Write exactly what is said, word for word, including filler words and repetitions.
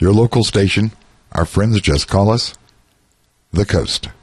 Your local station, our friends just call us The Coast.